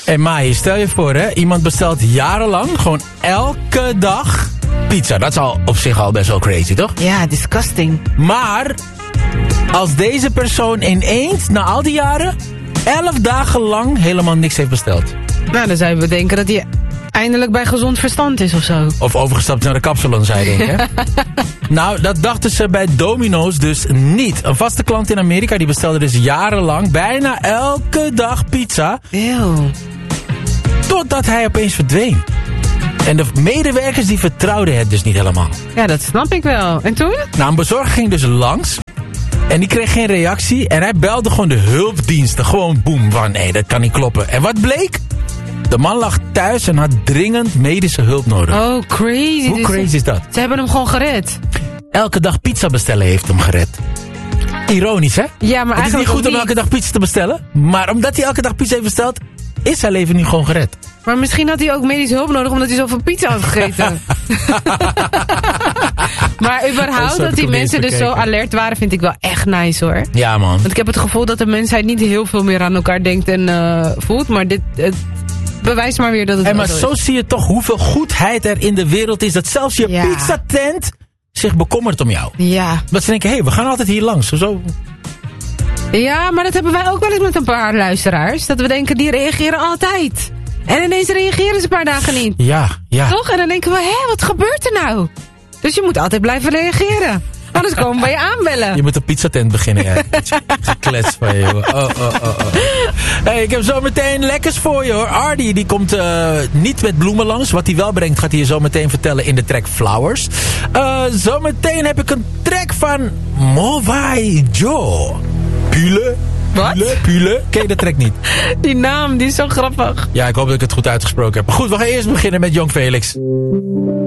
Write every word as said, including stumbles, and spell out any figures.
En Mai, stel je voor hè, iemand bestelt jarenlang gewoon elke dag pizza. Dat is al op zich al best wel crazy, toch? Ja, disgusting. Maar als deze persoon ineens, na al die jaren, elf dagen lang helemaal niks heeft besteld. Nou, dan zou je bedenken dat hij eindelijk bij gezond verstand is of zo. Of overgestapt naar de kapsalon, zei ik, hè? Nou, dat dachten ze bij Domino's dus niet. Een vaste klant in Amerika, die bestelde dus jarenlang bijna elke dag pizza. Eeuw. Totdat hij opeens verdween. En de medewerkers die vertrouwden het dus niet helemaal. Ja, dat snap ik wel. En toen? Nou, een bezorger ging dus langs. En die kreeg geen reactie. En hij belde gewoon de hulpdiensten. Gewoon boem, van nee, dat kan niet kloppen. En wat bleek? De man lag thuis en had dringend medische hulp nodig. Oh, crazy. Hoe dus crazy is dat? Ze hebben hem gewoon gered. Elke dag pizza bestellen heeft hem gered. Ironisch, hè? Ja, maar het is niet goed om niet. elke dag pizza te bestellen. Maar omdat hij elke dag pizza heeft besteld, is zijn leven nu gewoon gered. Maar misschien had hij ook medische hulp nodig omdat hij zoveel pizza had gegeten. Maar überhaupt dat dat die mensen dus zo alert waren, vind ik wel echt nice, hoor. Ja, man. Want ik heb het gevoel dat de mensheid niet heel veel meer aan elkaar denkt en uh, voelt. Maar dit het bewijst maar weer dat het En maar zo is. zo zie je toch hoeveel goedheid er in de wereld is. Dat zelfs je Ja. pizzatent zich bekommert om jou. Ja. Dat ze denken, hé, hey, we gaan altijd hier langs. Zo. Ja, maar dat hebben wij ook wel eens met een paar luisteraars. Dat we denken, die reageren altijd. En ineens reageren ze een paar dagen niet. Ja, ja. Toch? En dan denken we, hé, wat gebeurt er nou? Dus je moet altijd blijven reageren. Anders komen we bij je aanbellen. Je moet een pizzatent beginnen, ja. Geklets van je, joh. Oh, oh, oh, oh. Hey, ik heb zo meteen lekkers voor je, hoor. Ardy, die komt uh, niet met bloemen langs. Wat hij wel brengt, gaat hij je zo meteen vertellen in de track Flowers. Uh, zometeen heb ik een track van Movai Joe. Pule. Wat? Pule, Pule. Ken je de track niet? Die naam, die is zo grappig. Ja, ik hoop dat ik het goed uitgesproken heb. Maar goed, we gaan eerst beginnen met Jong Felix.